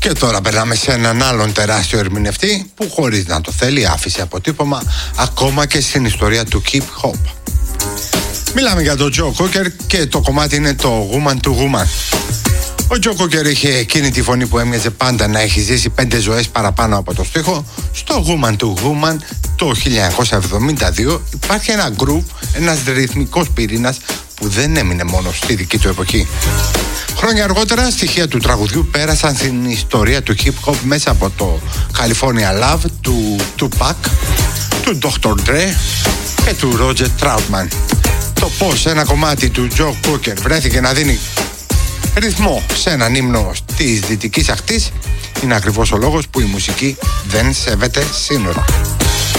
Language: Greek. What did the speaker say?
Και τώρα περνάμε σε έναν άλλον τεράστιο ερμηνευτή που χωρίς να το θέλει άφησε αποτύπωμα ακόμα και στην ιστορία του hip hop. Μιλάμε για τον Joe Cocker και το κομμάτι είναι το Woman to Woman. Ο Joe Cocker είχε εκείνη τη φωνή που έμοιαζε πάντα να έχει ζήσει 5 ζωές παραπάνω από το στίχο. Στο Woman to Woman το 1972 υπάρχει ένα groove, ένας ρυθμικός πυρήνας που δεν έμεινε μόνο στη δική του εποχή. Χρόνια αργότερα, στοιχεία του τραγουδιού πέρασαν στην ιστορία του hip hop μέσα από το California Love του Tupac, του Dr. Dre και του Roger Troutman. Το πως ένα κομμάτι του Joe Cocker βρέθηκε να δίνει ρυθμό σε έναν ύμνο της δυτικής ακτής είναι ακριβώς ο λόγος που η μουσική δεν σέβεται σύνορα.